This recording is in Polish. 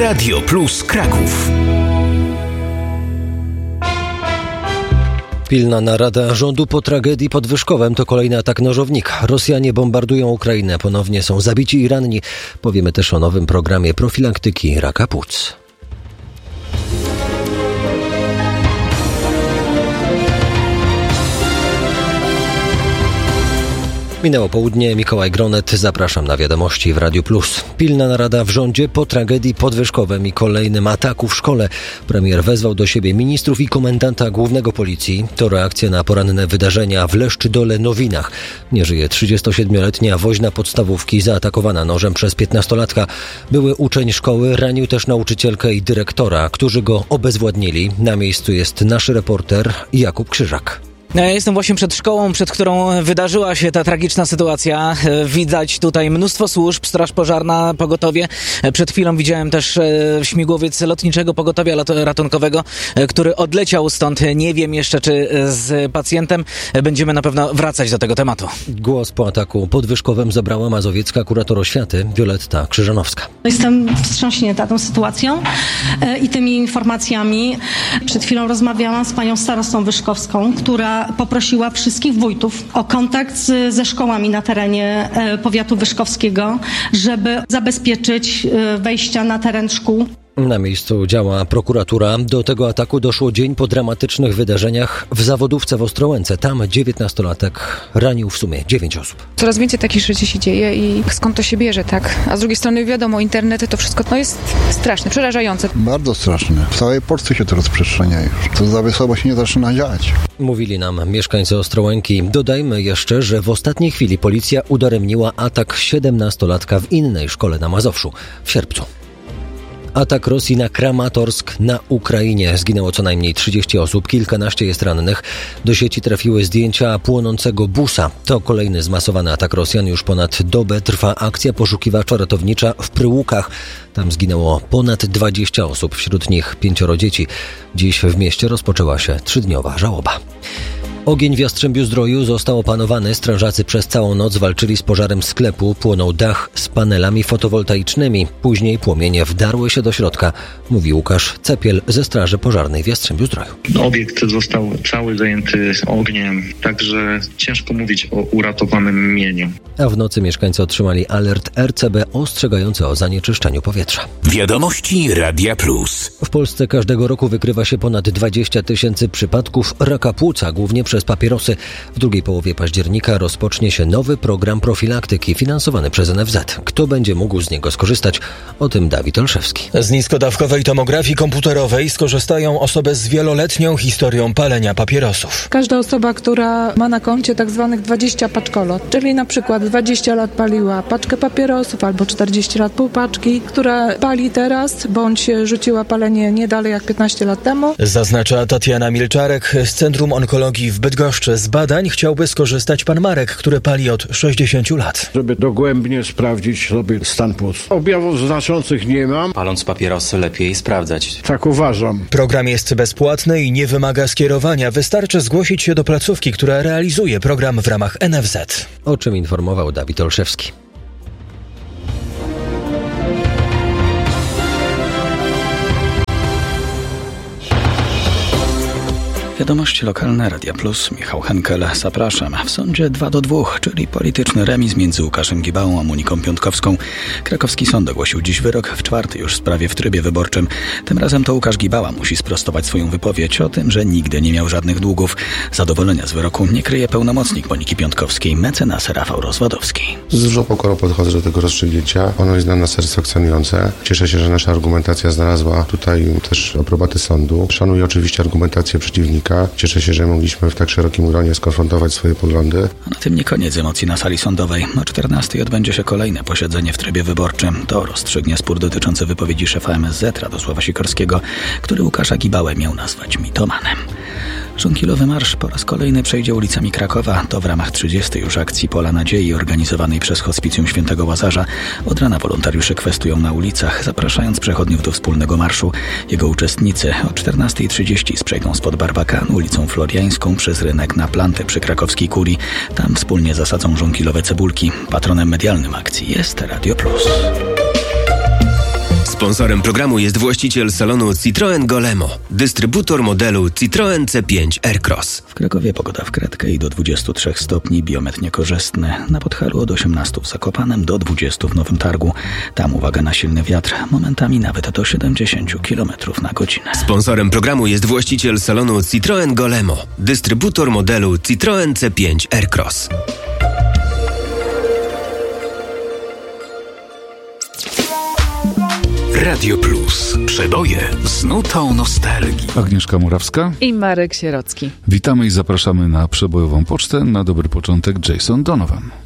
Radio Plus Kraków. Pilna narada rządu po tragedii pod Wyszkowem to kolejny atak nożownika. Rosjanie bombardują Ukrainę, ponownie są zabici i ranni. Powiemy też o nowym programie profilaktyki raka płuc. Minęło południe, Mikołaj Gronet, zapraszam na wiadomości w Radiu Plus. Pilna narada w rządzie po tragedii pod Wyszkowem i kolejnym ataku w szkole. Premier wezwał do siebie ministrów i komendanta głównego policji. To reakcja na poranne wydarzenia w Leszczydole Nowinach. Nie żyje 37-letnia woźna podstawówki zaatakowana nożem przez 15-latka. Były uczeń szkoły ranił też nauczycielkę i dyrektora, którzy go obezwładnili. Na miejscu jest nasz reporter Jakub Krzyżak. Ja jestem właśnie przed szkołą, przed którą wydarzyła się ta tragiczna sytuacja. Widać tutaj mnóstwo służb, straż pożarna, pogotowie. Przed chwilą widziałem też śmigłowiec lotniczego pogotowia ratunkowego, który odleciał stąd. Nie wiem jeszcze, czy z pacjentem. Będziemy na pewno wracać do tego tematu. Głos po ataku pod Wyszkowem zabrała mazowiecka kurator oświaty Wioletta Krzyżanowska. Jestem wstrząśnięta tą sytuacją i tymi informacjami. Przed chwilą rozmawiałam z panią starostą wyszkowską, która poprosiła wszystkich wójtów o kontakt ze szkołami na terenie powiatu wyszkowskiego, żeby zabezpieczyć wejścia na teren szkół. Na miejscu działa prokuratura. Do tego ataku doszło dzień po dramatycznych wydarzeniach w Zawodówce w Ostrołęce. Tam 19-latek ranił w sumie 9 osób. Coraz więcej takich rzeczy się dzieje i skąd to się bierze, tak? A z drugiej strony wiadomo, internet to wszystko jest straszne, przerażające. Bardzo straszne. W całej Polsce się to rozprzestrzenia już. To za wysoko się nie zaczyna dziać. Mówili nam mieszkańcy Ostrołęki. Dodajmy jeszcze, że w ostatniej chwili policja udaremniła atak 17-latka w innej szkole na Mazowszu w sierpcu. Atak Rosji na Kramatorsk na Ukrainie. Zginęło co najmniej 30 osób, kilkanaście jest rannych. Do sieci trafiły zdjęcia płonącego busa. To kolejny zmasowany atak Rosjan. Już ponad dobę trwa akcja poszukiwaczo-ratownicza w Pryłukach. Tam zginęło ponad 20 osób, wśród nich 5 dzieci. Dziś w mieście rozpoczęła się 3-dniowa żałoba. Ogień w Jastrzębiu-Zdroju został opanowany. Strażacy przez całą noc walczyli z pożarem sklepu. Płonął dach z panelami fotowoltaicznymi. Później płomienie wdarły się do środka, mówi Łukasz Cepiel ze Straży Pożarnej w Jastrzębiu-Zdroju. Obiekt został cały zajęty ogniem, także ciężko mówić o uratowanym mieniu. A w nocy mieszkańcy otrzymali alert RCB ostrzegający o zanieczyszczeniu powietrza. Wiadomości Radia Plus. W Polsce każdego roku wykrywa się ponad 20 000 przypadków raka płuca, głównie przez papierosy. W drugiej połowie października rozpocznie się nowy program profilaktyki finansowany przez NFZ. Kto będzie mógł z niego skorzystać? O tym Dawid Olszewski. Z niskodawkowej tomografii komputerowej skorzystają osoby z wieloletnią historią palenia papierosów. Każda osoba, która ma na koncie tak zwanych 20 paczkolot, czyli na przykład 20 lat paliła paczkę papierosów albo 40 lat pół paczki, która pali teraz bądź rzuciła palenie nie dalej jak 15 lat temu. Zaznacza Tatiana Milczarek z Centrum Onkologii w Bydgoszczy. Z badań chciałby skorzystać pan Marek, który pali od 60 lat. Żeby dogłębnie sprawdzić sobie stan płuc. Objawów znaczących nie mam. Paląc papierosy lepiej sprawdzać. Tak uważam. Program jest bezpłatny i nie wymaga skierowania. Wystarczy zgłosić się do placówki, która realizuje program w ramach NFZ. O czym informował Dawid Olszewski. Wiadomości lokalne Radia Plus, Michał Henkel, zapraszam. W sądzie 2-2, czyli polityczny remis między Łukaszem Gibałą a Moniką Piątkowską. Krakowski sąd ogłosił dziś wyrok w 4. już sprawie w trybie wyborczym. Tym razem to Łukasz Gibała musi sprostować swoją wypowiedź o tym, że nigdy nie miał żadnych długów. Zadowolenia z wyroku nie kryje pełnomocnik Moniki Piątkowskiej, mecenas Rafał Rozwadowski. Z dużą pokorą podchodzę do tego rozstrzygnięcia. Ono jest dla nas satysfakcjonujące. Cieszę się, że nasza argumentacja znalazła tutaj też aprobatę sądu. Szanuję oczywiście argumentację przeciwnika. Cieszę się, że mogliśmy w tak szerokim gronie skonfrontować swoje poglądy. A na tym nie koniec emocji na sali sądowej. O 14 odbędzie się kolejne posiedzenie w trybie wyborczym. To rozstrzygnie spór dotyczący wypowiedzi szefa MSZ Radosława Sikorskiego, który Łukasza Gibałę miał nazwać mitomanem. Żonkilowy marsz po raz kolejny przejdzie ulicami Krakowa. To w ramach 30. już akcji Pola Nadziei organizowanej przez Hospicjum Świętego Łazarza. Od rana wolontariusze kwestują na ulicach, zapraszając przechodniów do wspólnego marszu. Jego uczestnicy o 14:30 przejdą spod Barbakanu ulicą Floriańską przez rynek na Plantę przy krakowskiej Kurii. Tam wspólnie zasadzą żonkilowe cebulki. Patronem medialnym akcji jest Radio Plus. Sponsorem programu jest właściciel salonu Citroën Golemo, dystrybutor modelu Citroën C5 Aircross. W Krakowie pogoda w kredkę i do 23 stopni, biometr niekorzystny. Na Podhalu od 18 w Zakopanem do 20 w Nowym Targu. Tam uwaga na silny wiatr, momentami nawet do 70 km na godzinę. Sponsorem programu jest właściciel salonu Citroën Golemo, dystrybutor modelu Citroën C5 Aircross. Radio Plus. Przeboje z nutą nostalgii. Agnieszka Murawska i Marek Sierocki. Witamy i zapraszamy na przebojową pocztę. Na dobry początek Jason Donovan.